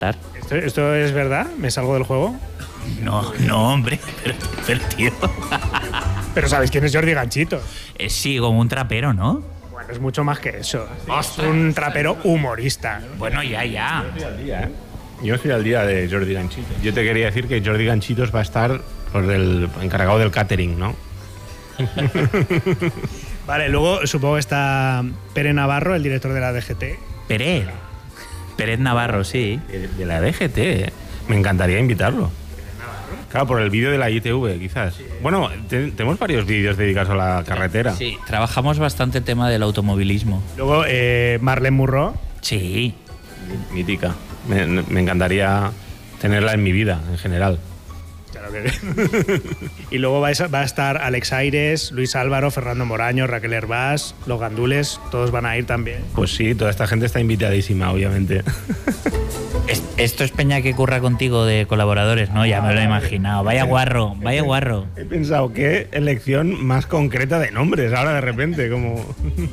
¿Esto es verdad? ¿Me salgo del juego? No, hombre, pero tío. Pero ¿sabéis quién es Jordi Ganchitos? Sí, como un trapero, ¿no? Bueno, es mucho más que eso. Es un trapero humorista. Bueno, ya. Yo estoy al día de Jordi Ganchitos. Yo te quería decir que Jordi Ganchitos va a estar el encargado del catering, ¿no? Vale, luego supongo que está Pere Navarro, el director de la DGT. Pérez Navarro, sí. De la DGT, ¿eh? Me encantaría invitarlo. Claro, por el vídeo de la ITV, quizás. Sí. Bueno, tenemos varios vídeos dedicados a la carretera. Sí, trabajamos bastante el tema del automovilismo. Luego, Marlene Murró. Sí. Mítica. Me encantaría tenerla en mi vida, en general. Claro que Y luego va a estar Alex Aires, Luis Álvaro, Fernando Moraño, Raquel Hervás, los Gandules, todos van a ir también. Pues sí, toda esta gente está invitadísima, obviamente. Esto es peña que curra contigo de colaboradores, ¿no? Ya me lo he imaginado. Vaya guarro. He pensado, qué elección más concreta de nombres ahora de repente, como...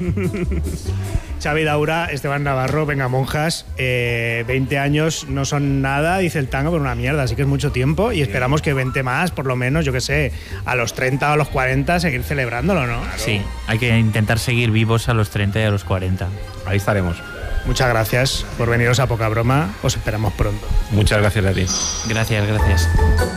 Xavi Daura, Esteban Navarro, venga monjas, 20 años no son nada, dice el tango, pero una mierda, así que es mucho tiempo y esperamos que 20 más, por lo menos, yo qué sé, a los 30 o a los 40 seguir celebrándolo, ¿no? Claro. Sí, hay que intentar seguir vivos a los 30 y a los 40. Ahí estaremos. Muchas gracias por veniros a Poca Broma, os esperamos pronto. Muchas gracias a ti. Gracias.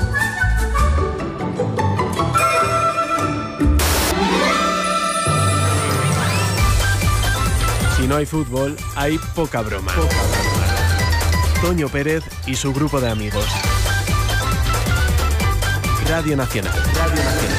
Si no hay fútbol, hay Poca Broma. Toño Pérez y su grupo de amigos. Radio Nacional.